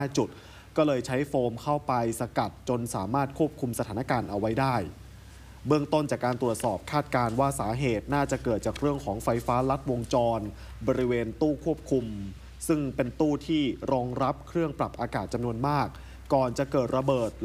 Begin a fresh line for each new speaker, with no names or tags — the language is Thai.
จุดก็เลยใช้โฟมเข้าไปสกัดจนสามารถควบคุมสถานการณ์เอาไว้ได้เบื้องต้นจากการตรวจสอบคาดการณ์ว่าสาเหตุน่าจะเกิดจากเรื่องของไฟฟ้าลัดวงจรบริเวณตู้ควบคุมซึ่งเป็นตู้ที่รองรับเครื่องปรับอากาศจำนวนมากก่อนจะเกิดระเบิด